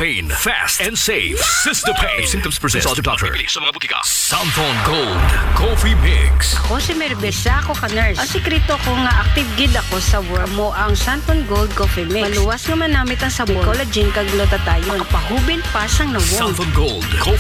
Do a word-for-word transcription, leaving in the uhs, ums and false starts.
Pain. Fast and safe. Sistopain. If symptoms persist, consult your doctor. Sa mga butika. Santon Gold Coffee Mix. Ako si Merbesa, ako ka-nurse. Ang sikreto ko nga active gid ako sa work mo ang Santon Gold Coffee Mix. Maluwas nga manamit ang sabor, collagen kag glutathione. Makapahubin pa sang nawong. Santon Gold Coffee